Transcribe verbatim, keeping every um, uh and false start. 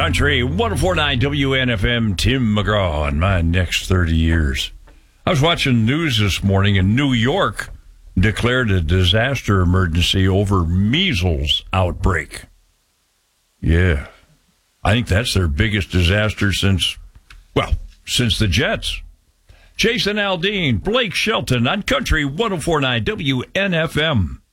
Country, one oh four point nine W N F M, Tim McGraw on my next thirty years. I was watching news this morning in New York declared a disaster emergency over measles outbreak. Yeah, I think that's their biggest disaster since, well, since the Jets. Jason Aldean, Blake Shelton on Country one oh four point nine W N F M.